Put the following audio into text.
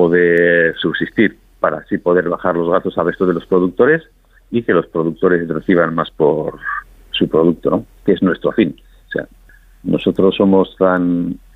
poder subsistir, para así poder bajar los gastos al resto de los productores y que los productores reciban más por su producto, ¿no? Que es nuestro fin. O sea, nosotros somos tan